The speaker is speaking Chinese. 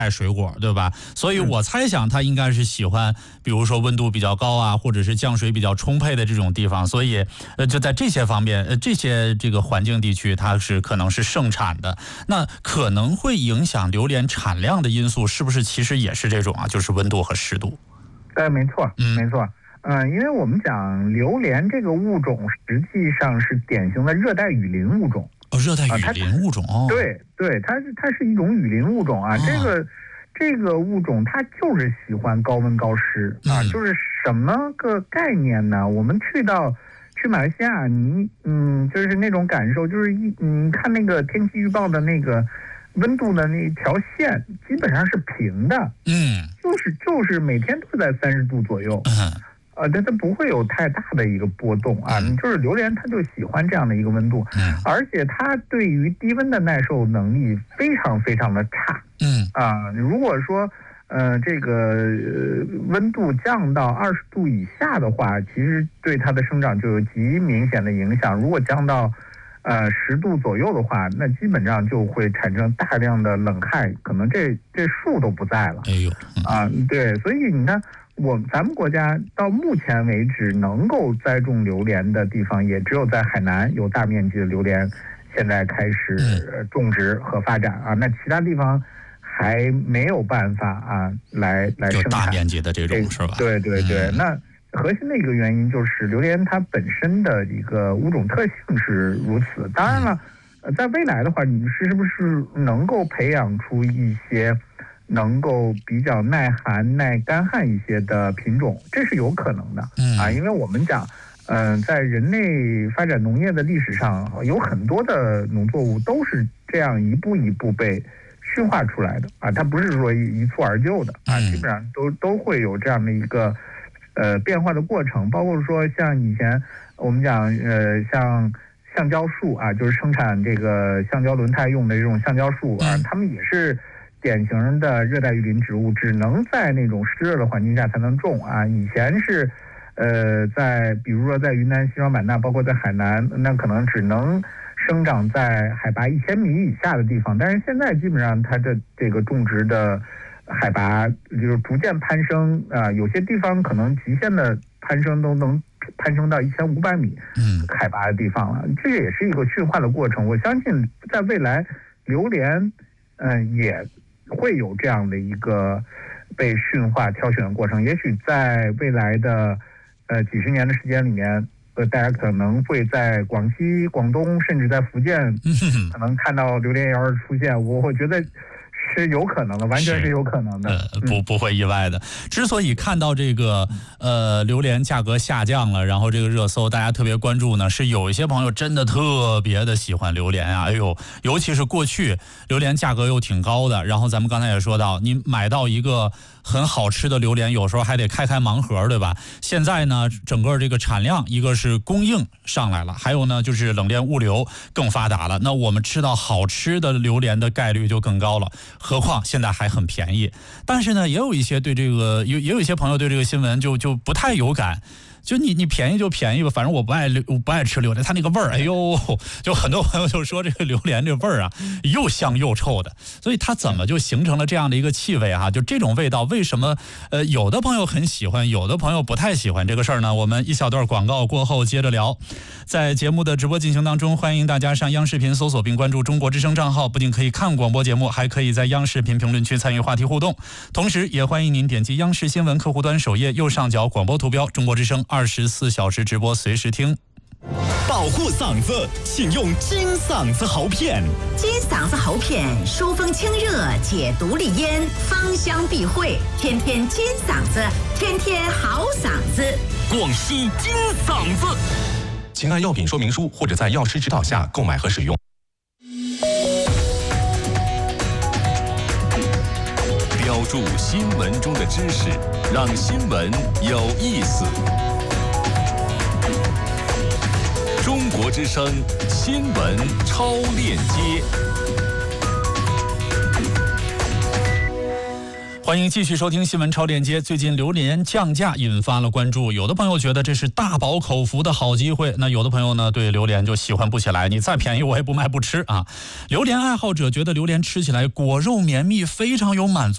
爱水果，对吧？所以我猜想它应该是喜欢，比如说温度比较高啊，或者是降水比较充沛的这种地方。所以，就在这些方面，这些这个环境地区，它是可能是盛产的。那可能会影响榴莲产量的因素，是不是其实也是这种啊？就是温度和湿度。 没错，没错。因为我们讲榴莲这个物种实际上是典型的热带雨林物种。 热带雨林物种哦。 对，它是一种雨林物种啊。这个物种它就是喜欢高温高湿啊。就是什么个概念呢？我们去马来西亚，就是那种感受，就是你看那个天气预报的那个温度的那条线，基本上是平的。就是每天都在30度左右。但它不会有太大的一个波动啊。就是榴莲它就喜欢这样的一个温度。而且它对于低温的耐受能力非常非常的差。如果说这个温度降到20度以下的话，其实对它的生长就有极明显的影响。如果降到10度左右的话，那基本上就会产生大量的冷害，可能这树都不在了。对，所以你看，咱们国家到目前为止能够栽种榴莲的地方，也只有在海南有大面积的榴莲现在开始种植和发展啊。那其他地方还没有办法啊来生产大面积的这种是吧？ 对。那核心的一个原因就是榴莲它本身的一个物种特性是如此。当然了，在未来的话，你是不是能够培养出一些能够比较耐寒耐干旱一些的品种，这是有可能的因为我们讲在人类发展农业的历史上，有很多的农作物都是这样一步一步被驯化出来的它不是说一蹴而就的基本上都会有这样的一个变化的过程。包括说像以前我们讲像橡胶树就是生产这个橡胶轮胎用的这种橡胶树它们也是典型的热带雨林植物，只能在那种湿热的环境下才能种以前是比如说在云南西双版纳，包括在海南，那可能只能生长在海拔1000米以下的地方。但是现在基本上它的这个种植的海拔就是逐渐攀升有些地方可能极限的攀升都能攀升到1500米海拔的地方了。这个也是一个驯化的过程。我相信在未来榴莲也会有这样的一个被驯化挑选的过程。也许在未来的几十年的时间里面大家可能会在广西、广东甚至在福建可能看到榴莲园出现。我觉得是有可能的，完全是有可能的， 不会意外的。之所以看到这个榴莲价格下降了，然后这个热搜大家特别关注呢，是有一些朋友真的特别的喜欢榴莲尤其是过去榴莲价格又挺高的，然后咱们刚才也说到，你买到一个很好吃的榴莲，有时候还得开盲盒，对吧？现在呢，整个这个产量，一个是供应上来了，还有呢就是冷链物流更发达了，那我们吃到好吃的榴莲的概率就更高了。何况现在还很便宜。但是呢，也有一些对这个也有一些朋友对这个新闻就不太有感。就你便宜就便宜吧，反正我不爱吃榴莲，它那个味儿，就很多朋友就说这个榴莲这味儿又香又臭的，所以它怎么就形成了这样的一个气味就这种味道，为什么有的朋友很喜欢，有的朋友不太喜欢这个事儿呢？我们一小段广告过后接着聊。在节目的直播进行当中，欢迎大家上央视频搜索并关注中国之声账号，不仅可以看广播节目，还可以在央视频评论区参与话题互动。同时也欢迎您点击央视新闻客户端首页右上角广播图标中国之声24小时直播，随时听。 保护嗓子，请用金嗓子喉片。 金嗓子喉片疏风清热，解毒利咽，芳香避秽，天天金嗓子，天天好嗓子。 广西金嗓子，请按药品说明书或者在药师指导下购买和使用。标注新闻中的知识，让新闻有意思。中国之声新闻超链接， 欢迎继续收听新闻超链接。最近榴莲降价引发了关注，有的朋友觉得这是大饱口福的好机会，那有的朋友呢对榴莲就喜欢不起来，你再便宜我也不卖不吃啊。榴莲爱好者觉得榴莲吃起来果肉绵密，非常有满足